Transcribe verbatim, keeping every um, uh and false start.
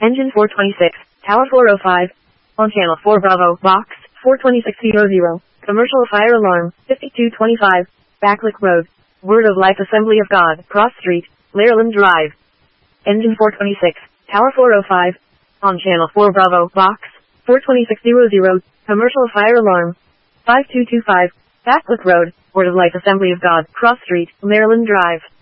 Engine four twenty-six, Tower four oh five. On channel four Bravo, box four twenty-six hundred. Commercial fire alarm, fifty-two twenty-five, Backlick Road. Word of Life Assembly of God, Cross Street, Maryland Drive. Engine four twenty-six, Tower four oh five. On channel four Bravo, box four twenty-six hundred. Commercial fire alarm, five two two five, Backlick Road. Word of Life Assembly of God, Cross Street, Maryland Drive.